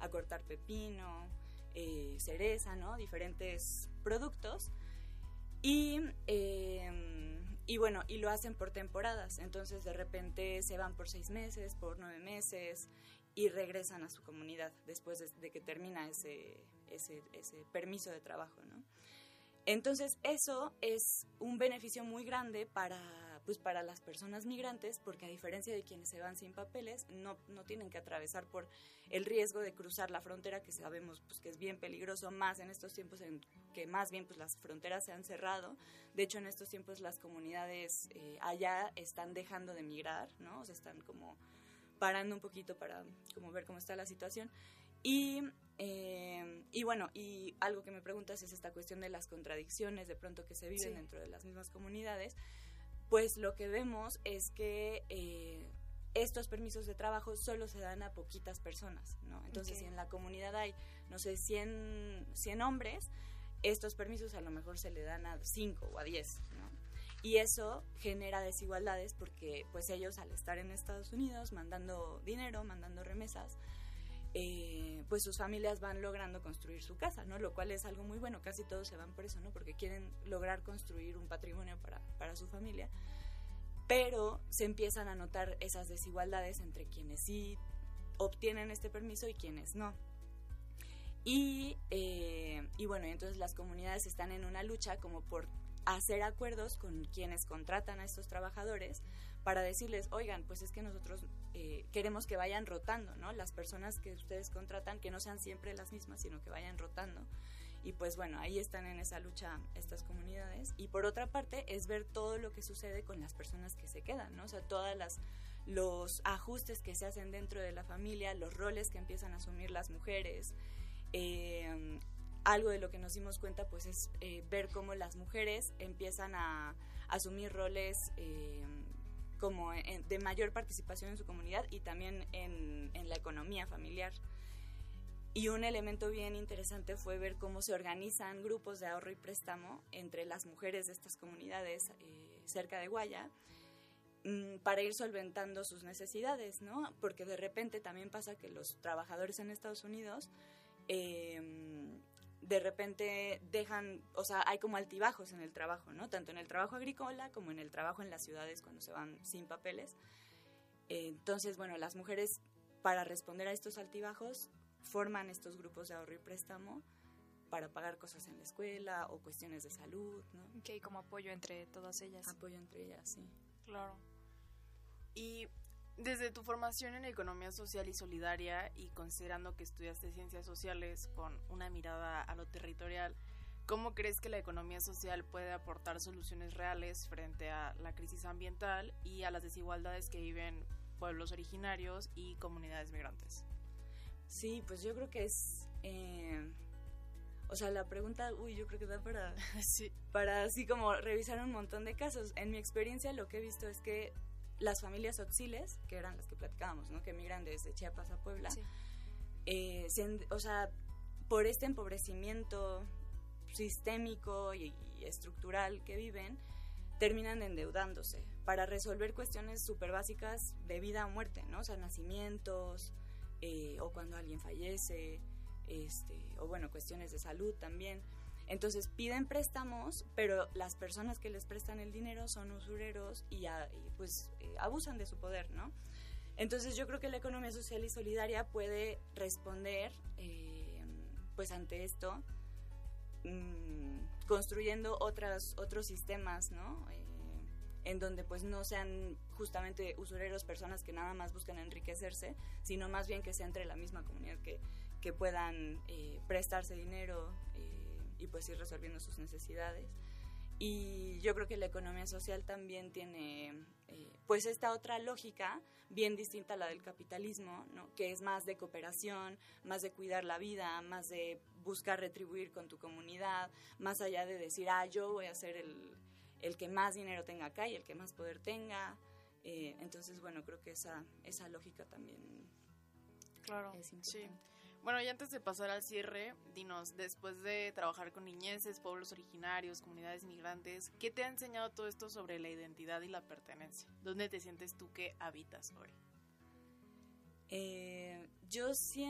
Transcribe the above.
cortar pepino, cereza, ¿no? Diferentes productos. Y bueno, y lo hacen por temporadas. Entonces de repente se van por 6 meses, por 9 meses y regresan a su comunidad después de que termina ese permiso de trabajo, ¿no? Entonces eso es un beneficio muy grande para las personas migrantes, porque a diferencia de quienes se van sin papeles, no tienen que atravesar por el riesgo de cruzar la frontera, que sabemos pues que es bien peligroso, más en estos tiempos en que más bien pues las fronteras se han cerrado. De hecho, en estos tiempos las comunidades allá están dejando de migrar, ¿no? O sea, están como parando un poquito para como ver cómo está la situación. Y bueno, y algo que me preguntas es esta cuestión de las contradicciones de pronto que se viven dentro de las mismas comunidades. Pues lo que vemos es que estos permisos de trabajo solo se dan a poquitas personas, ¿no? Entonces, si en la comunidad hay, no sé, 100 hombres, estos permisos a lo mejor se le dan a 5 o a 10, ¿no? Y eso genera desigualdades porque pues ellos, al estar en Estados Unidos mandando dinero, mandando remesas, pues sus familias van logrando construir su casa, ¿no? Lo cual es algo muy bueno. Casi todos se van por eso, ¿no? Porque quieren lograr construir un patrimonio para su familia. Pero se empiezan a notar esas desigualdades entre quienes sí obtienen este permiso y quienes no. Y bueno, entonces las comunidades están en una lucha como por hacer acuerdos con quienes contratan a estos trabajadores para decirles, oigan, pues es que nosotros queremos que vayan rotando, ¿no? Las personas que ustedes contratan, que no sean siempre las mismas, sino que vayan rotando. Y pues bueno, ahí están en esa lucha estas comunidades. Y por otra parte es ver todo lo que sucede con las personas que se quedan, ¿no? O sea, los ajustes que se hacen dentro de la familia, los roles que empiezan a asumir las mujeres. Algo de lo que nos dimos cuenta pues es ver cómo las mujeres empiezan a asumir roles como de mayor participación en su comunidad y también en la economía familiar. Y un elemento bien interesante fue ver cómo se organizan grupos de ahorro y préstamo entre las mujeres de estas comunidades cerca de Guaya para ir solventando sus necesidades, ¿no? Porque de repente también pasa que los trabajadores en Estados Unidos de repente dejan, o sea, hay como altibajos en el trabajo, ¿no? Tanto en el trabajo agrícola como en el trabajo en las ciudades cuando se van sin papeles. Entonces, bueno, las mujeres, para responder a estos altibajos, forman estos grupos de ahorro y préstamo para pagar cosas en la escuela o cuestiones de salud, ¿no? Ok, como apoyo entre todas ellas. Apoyo entre ellas, sí. Claro. Y desde tu formación en economía social y solidaria y considerando que estudiaste ciencias sociales con una mirada a lo territorial, ¿cómo crees que la economía social puede aportar soluciones reales frente a la crisis ambiental y a las desigualdades que viven pueblos originarios y comunidades migrantes? Sí, pues yo creo que es... o sea, la pregunta, yo creo que da sí, para así como revisar un montón de casos. En mi experiencia lo que he visto es que las familias otziles, que eran las que platicábamos, ¿no? Que migran desde Chiapas a Puebla, Sí. o sea, por este empobrecimiento sistémico y estructural que viven, terminan endeudándose para resolver cuestiones súper básicas de vida o muerte, ¿no? O sea, nacimientos, o cuando alguien fallece, o bueno, cuestiones de salud también. Entonces piden préstamos, pero las personas que les prestan el dinero son usureros y abusan de su poder, ¿no? Entonces yo creo que la economía social y solidaria puede responder pues ante esto, construyendo otros sistemas, ¿no? En donde pues no sean justamente usureros personas que nada más buscan enriquecerse, sino más bien que sea entre la misma comunidad que puedan prestarse dinero y pues ir resolviendo sus necesidades. Y yo creo que la economía social también tiene pues esta otra lógica bien distinta a la del capitalismo, ¿no? Que es más de cooperación, más de cuidar la vida, más de buscar retribuir con tu comunidad, más allá de decir, yo voy a ser el que más dinero tenga acá y el que más poder tenga. Entonces, bueno, creo que esa lógica también claro, es importante. Sí. Bueno, y antes de pasar al cierre, dinos, después de trabajar con niñeces, pueblos originarios, comunidades migrantes, ¿qué te ha enseñado todo esto sobre la identidad y la pertenencia? ¿Dónde te sientes tú que habitas hoy? Yo siento